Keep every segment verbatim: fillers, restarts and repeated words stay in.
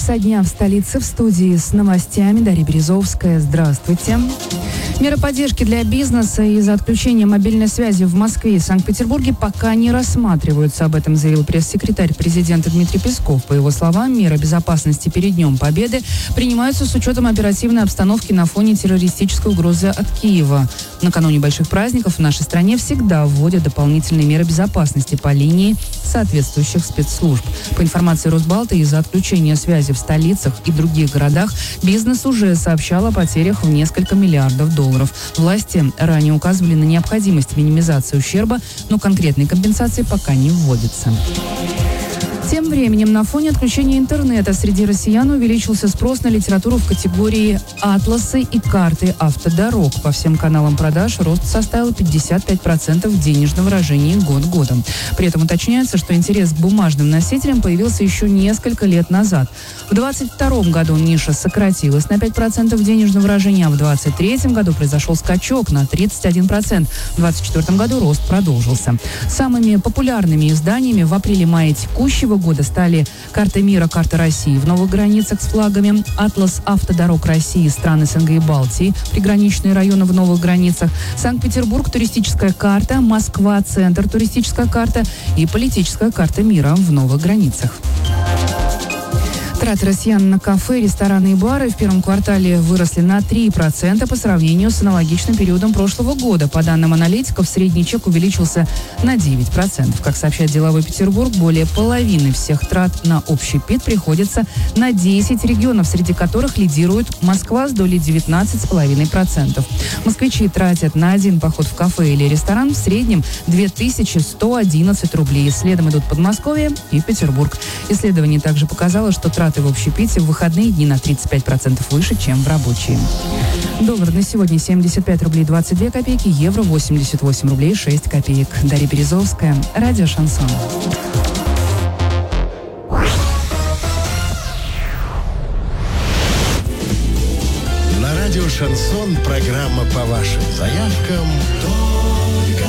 часа дня в столице. В студии с новостями Дарья Березовская. Здравствуйте. Меры поддержки для бизнеса из-за отключения мобильной связи в Москве и Санкт-Петербурге пока не рассматриваются. Об этом заявил пресс-секретарь президента Дмитрий Песков. По его словам, меры безопасности перед Днем Победы принимаются с учетом оперативной обстановки на фоне террористической угрозы от Киева. Накануне больших праздников в нашей стране всегда вводят дополнительные меры безопасности по линии соответствующих спецслужб. По информации Росбалта, из-за отключения связи в столицах и других городах бизнес уже сообщал о потерях в несколько миллиардов долларов. Власти ранее указывали на необходимость минимизации ущерба, но конкретной компенсации пока не вводится. Тем временем, на фоне отключения интернета среди россиян увеличился спрос на литературу в категории «Атласы» и «Карты автодорог». По всем каналам продаж рост составил пятьдесят пять процентов в денежном выражении год годом. При этом уточняется, что интерес к бумажным носителям появился еще несколько лет назад. В двадцать втором году ниша сократилась на пять процентов в денежном выражении, а в двадцать третьем году произошел скачок на тридцать один процент. В двадцать четвертом году рост продолжился. Самыми популярными изданиями в апреле-мае текущего года стали «Карта мира», «Карта России» в новых границах с флагами, «Атлас автодорог России», стран СНГ и Балтии, приграничные районы в новых границах, Санкт-Петербург, туристическая карта, Москва, центр, туристическая карта и политическая карта мира в новых границах. Траты россиян на кафе, рестораны и бары в первом квартале выросли на три процента по сравнению с аналогичным периодом прошлого года. По данным аналитиков, средний чек увеличился на девять процентов. Как сообщает «Деловой Петербург», более половины всех трат на общепит приходится на десять регионов, среди которых лидирует Москва с долей девятнадцать целых пять десятых процента. Москвичи тратят на один поход в кафе или ресторан в среднем две тысячи сто одиннадцать рублей. Следом идут Подмосковье и Петербург. Исследование также показало, что траты в общепите в выходные дни на тридцать пять процентов выше, чем в рабочие. Доллар на сегодня семьдесят пять рублей двадцать две копейки, евро восемьдесят восемь рублей шесть копеек. Дарья Березовская, радио «Шансон». На радио «Шансон» программа по вашим заявкам только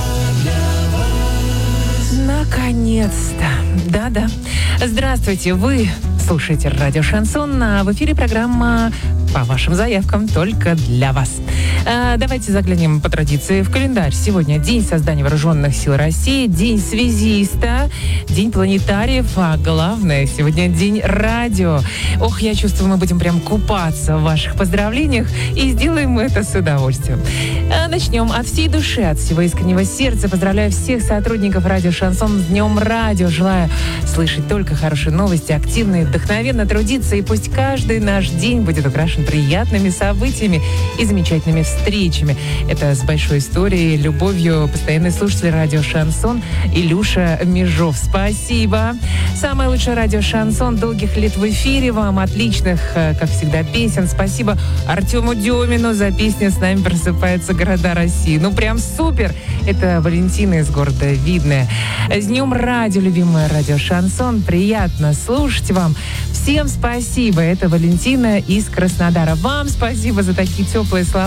для вас. Наконец-то. Да-да. Здравствуйте, вы слушаете радио «Шансон», а в эфире программа по вашим заявкам только для вас. А, давайте заглянем по традиции в календарь. Сегодня день создания Вооруженных сил России, день связиста, день планетариев, а главное, сегодня день радио. Ох, я чувствую, мы будем прям купаться в ваших поздравлениях и сделаем мы это с удовольствием. А, начнем от всей души, от всего искреннего сердца. Поздравляю всех сотрудников радио «Шансон» с Днем радио. Желаю слышать только хорошие новости, активные, вдохновенно трудиться, и пусть каждый наш день будет украшен приятными событиями и замечательными встречами. Это с большой историей, любовью постоянный слушатель радио «Шансон» Илюша Межов. Спасибо. Самое лучшее радио «Шансон». Долгих лет в эфире вам, отличных, как всегда, песен. Спасибо Артему Демину за песню «С нами просыпаются города России». Ну, прям супер. Это Валентина из города Видное. С Днем радио, любимое радио «Шансон». Приятно слушать вам. Всем спасибо. Это Валентина из Краснодара. Вам спасибо за такие теплые слова. слова. А я напомню, наш контактный номер плюс семь девятьсот девять девятьсот пятьдесят пять сто три ноль. Все, что я хочу,